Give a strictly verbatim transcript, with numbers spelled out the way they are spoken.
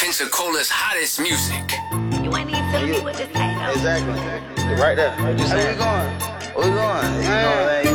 Pensacola's hottest music. You ain't even feeling me with this thing, though. Exactly. Right there. What you saying? Where we going? Where we going? You know what I mean?